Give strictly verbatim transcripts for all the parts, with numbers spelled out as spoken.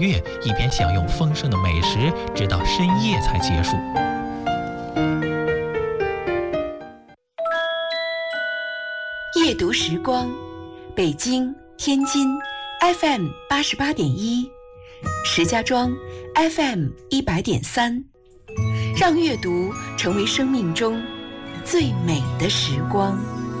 月，一边享用丰盛的美食，直到深夜才结束。 夜读时光，北京、天津 F M 八十八点一，石家庄 F M 一百点三，让阅读成为生命中最美的时光。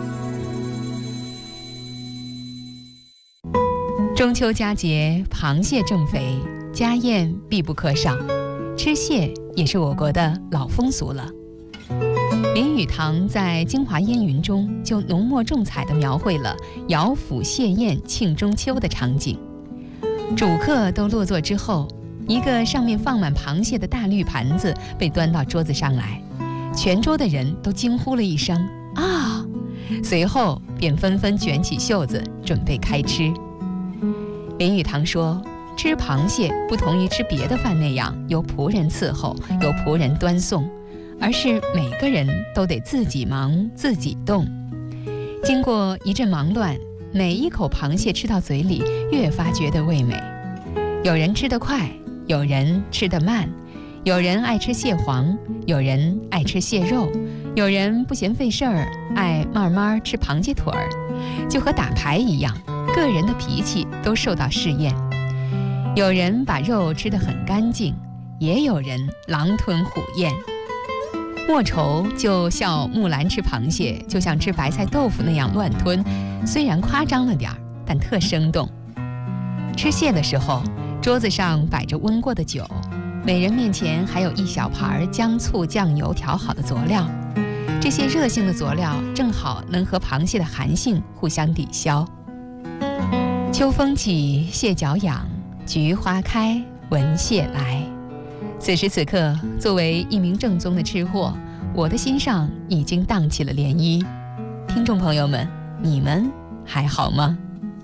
中秋佳节，螃蟹正肥，家宴必不可少。吃蟹也是我国的老风俗了。林语堂在《京华烟云》中就浓墨重彩地描绘了姚府蟹宴庆中秋的场景。主客都落座之后，一个上面放满螃蟹的大绿盘子被端到桌子上来，全桌的人都惊呼了一声啊，随后便纷纷卷起袖子准备开吃。林语堂说，吃螃蟹不同于吃别的饭那样由仆人伺候，由仆人端送，而是每个人都得自己忙自己动。经过一阵忙乱，每一口螃蟹吃到嘴里越发觉得味美。有人吃得快，有人吃得慢，有人爱吃蟹黄，有人爱吃蟹肉，有人不嫌费事儿，爱慢慢吃螃蟹腿儿。就和打牌一样，个人的脾气都受到试验。有人把肉吃得很干净，也有人狼吞虎咽。莫愁就笑木兰吃螃蟹就像吃白菜豆腐那样乱吞，虽然夸张了点儿，但特生动。吃蟹的时候，桌子上摆着温过的酒，每人面前还有一小盘姜醋酱油调好的佐料，这些热性的佐料正好能和螃蟹的寒性互相抵消。秋风起，蟹脚痒，菊花开，闻蟹来。此时此刻，作为一名正宗的吃货，我的心上已经荡起了涟漪。听众朋友们，你们还好吗？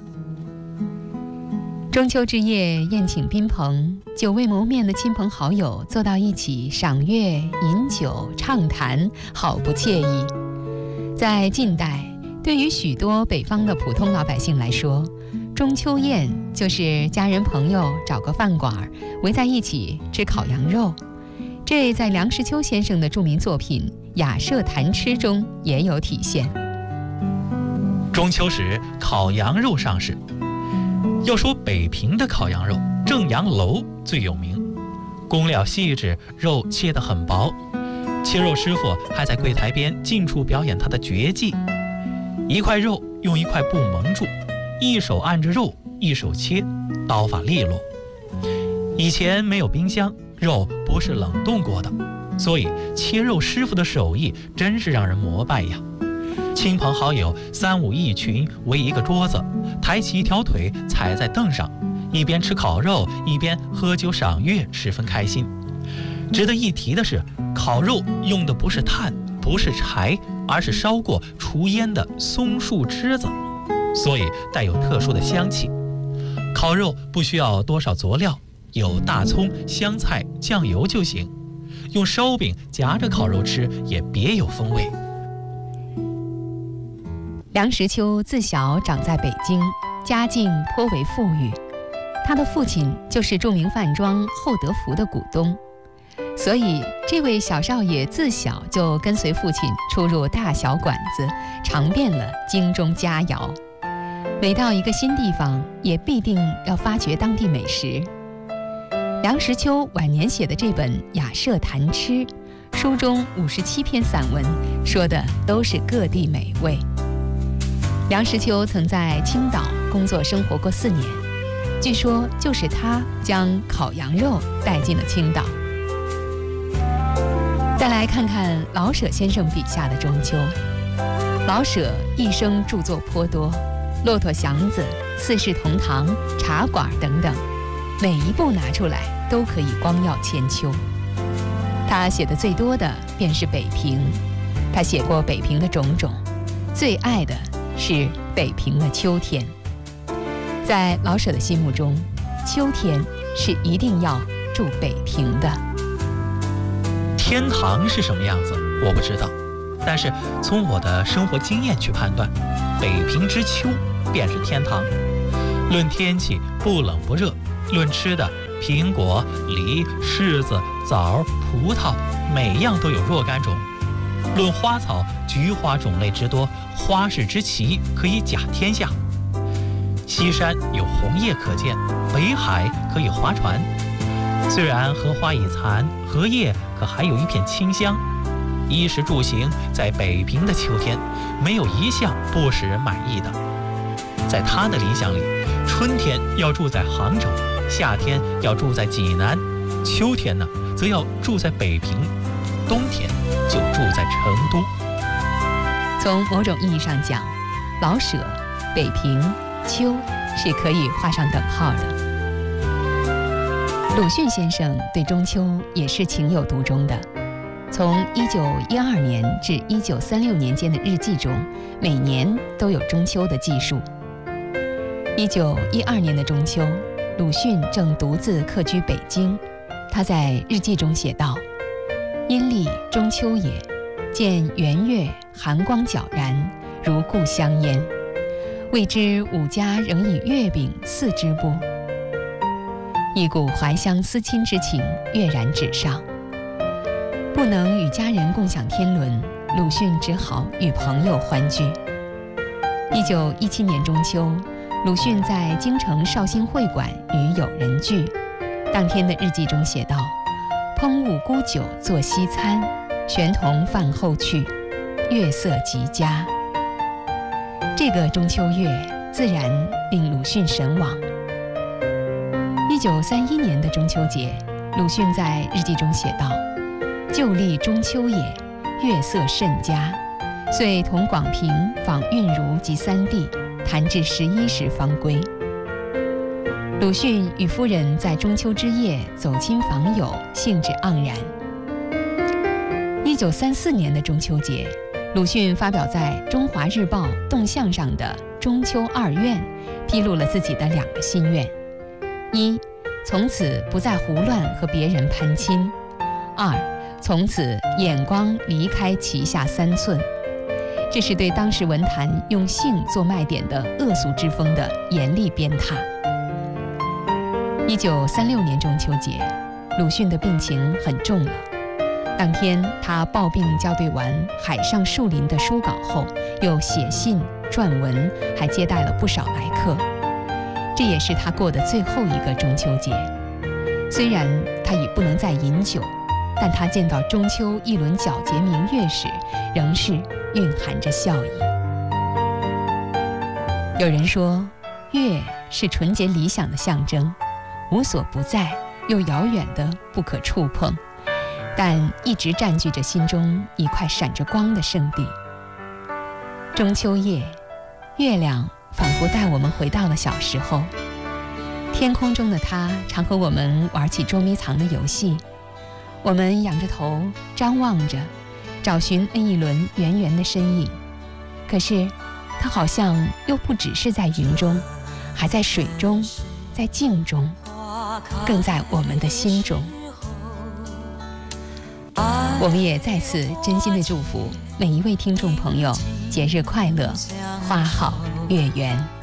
中秋之夜，宴请宾朋，久未谋面的亲朋好友坐到一起赏月、饮酒、畅谈，好不惬意。在近代，对于许多北方的普通老百姓来说，中秋宴就是家人朋友找个饭馆，围在一起吃烤羊肉。这在梁实秋先生的著名作品《雅舍谈吃》中也有体现。 中秋时，烤羊肉上市。要说北平的烤羊肉，正阳楼最有名，工料细致，肉切得很薄。切肉师傅还在柜台边近处表演他的绝技，一块肉用一块布蒙住，一手按着肉，一手切，刀法利落。以前没有冰箱，肉不是冷冻过的，所以切肉师傅的手艺真是让人膜拜呀。亲朋好友三五一群围一个桌子，抬起一条腿踩在凳上，一边吃烤肉一边喝酒赏月，十分开心。值得一提的是，烤肉用的不是炭，不是柴，而是烧过除烟的松树枝子，所以带有特殊的香气。烤肉不需要多少佐料，有大葱、香菜、酱油就行。用烧饼夹着烤肉吃也别有风味。 梁实秋自小长在北京，家境颇为富裕，他的父亲就是著名饭庄厚德福的股东，所以这位小少爷自小就跟随父亲出入大小馆子，尝遍了京中佳肴。每到一个新地方，也必定要发掘当地美食。梁实秋晚年写的这本《雅舍谈吃》，书中五十七篇散文，说的都是各地美味。梁实秋曾在青岛工作生活过四年，据说就是他将烤羊肉带进了青岛。再来看看老舍先生笔下的中秋。老舍一生著作颇多，《骆驼祥子》、《四世同堂》、《茶馆》等等，每一部拿出来都可以光耀千秋。他写的最多的便是北平，他写过北平的种种，最爱的是北平的秋天。在老舍的心目中，秋天是一定要住北平的。 天堂是什么样子我不知道，但是从我的生活经验去判断，北平之秋便是天堂。论天气不冷不热，论吃的苹果、梨、柿子、枣、葡萄，每样都有若干种。论花草，菊花种类之多，花市之奇，可以甲天下。西山有红叶可见，北海可以划船。虽然荷花已残，荷叶可还有一片清香。衣食住行，在北平的秋天，没有一项不使人满意的。在他的理想里，春天要住在杭州，夏天要住在济南，秋天呢，则要住在北平，冬天就住在成都。 从某种意义上讲，老舍、北平、秋是可以画上等号的。鲁迅先生对中秋也是情有独钟的。从一九一二年至一九三六年间的日记中，每年都有中秋的记述。一九一二年的中秋，鲁迅正独自客居北京，他在日记中写道：“阴历中秋也，见圆月寒光皎然，如故乡焉。未知吾家仍以月饼祀之不？”一股怀乡思亲之情跃然纸上。不能与家人共享天伦，鲁迅只好与朋友欢聚。一九一七年中秋，鲁迅在京城绍兴会馆与友人聚，当天的日记中写道：“烹五菇酒作西餐，悬同饭后去，月色极佳。”这个中秋月自然令鲁迅神往。一九三一年的中秋节，鲁迅在日记中写道：“旧历中秋也，月色甚佳，遂同广平访韵如及三弟，谈至十一时方归。”鲁迅与夫人在中秋之夜走亲访友，兴致盎然。一九三四年的中秋节，鲁迅发表在《中华日报》动向上的中秋二愿，披露了自己的两个心愿：一，从此不再胡乱和别人攀亲；二，从此眼光离开旗下三寸。这是对当时文坛用性做卖点的恶俗之风的严厉鞭挞。一九三六年中秋节，鲁迅的病情很重了。当天他抱病校对完《海上树林》的书稿后，又写信撰文，还接待了不少来客。这也是他过的最后一个中秋节。虽然他已不能再饮酒，但他见到中秋一轮皎洁明月时，仍是蕴含着笑意。有人说，月是纯洁理想的象征，无所不在，又遥远的不可触碰，但一直占据着心中一块闪着光的圣地。中秋夜，月亮仿佛带我们回到了小时候，天空中的它常和我们玩起捉迷藏的游戏。我们仰着头张望着，找寻那一轮圆圆的身影。可是它好像又不只是在云中，还在水中，在镜中，更在我们的心中。我们也再次真心的祝福每一位听众朋友节日快乐，花好月圆。